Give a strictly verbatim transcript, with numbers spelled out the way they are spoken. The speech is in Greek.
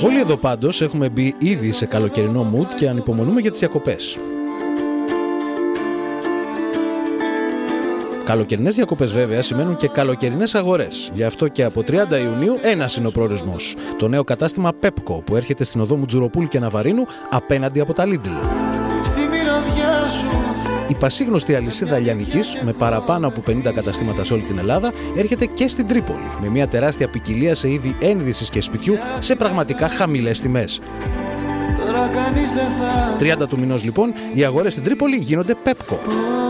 Όλοι εδώ πάντως έχουμε μπει ήδη σε καλοκαιρινό mood και ανυπομονούμε για τις διακοπές. Καλοκαιρινές διακοπές βέβαια σημαίνουν και καλοκαιρινές αγορές. Γι' αυτό και από τριάντα Ιουνίου ένας είναι ο προορισμός. Το νέο κατάστημα Pepco που έρχεται στην οδό Μουτζουροπούλου και Ναβαρίνου απέναντι από τα Lidl. Η πασίγνωστη αλυσίδα λιανικής με παραπάνω από πενήντα καταστήματα σε όλη την Ελλάδα έρχεται και στην Τρίπολη με μια τεράστια ποικιλία σε είδη ένδυσης και σπιτιού σε πραγματικά χαμηλές τιμές. τριάντα του μηνός λοιπόν οι αγορές στην Τρίπολη γίνονται Pepco.